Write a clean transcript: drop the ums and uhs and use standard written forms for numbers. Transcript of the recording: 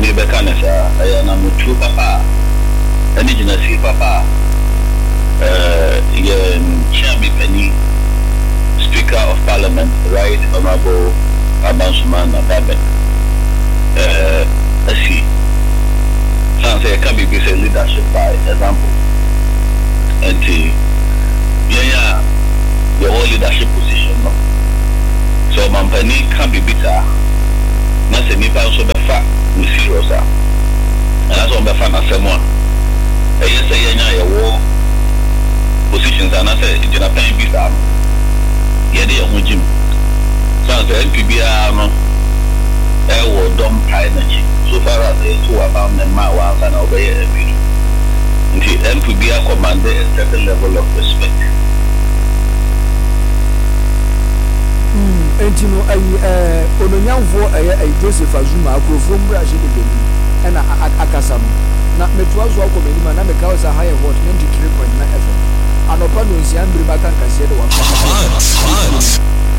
many Becanesa, I am true papa, and Genesi papa, Chairman Penny, Speaker of Parliament, Right Honorable Abansuman Ababen. I see. Sounds like can be busy leadership by example. And your whole leadership position. No? So Mampani can be bitter. Not a nipa also be fat, we serious. And that's what be fat as someone. I yes say your war positions and I say it's not paying bitter. Yeah, they are gym. Sounds like NPBR no. Will dump energy so far as the two about the Mawans and obey a video. Until NPBR commanded a certain level of respect. And you know, Ononyan for a Joseph Azuma, who from Brazil, and Akasam. Not Metros welcome any man, and the cows are higher what 93.9 FM. And upon those young Bribakan can say the one.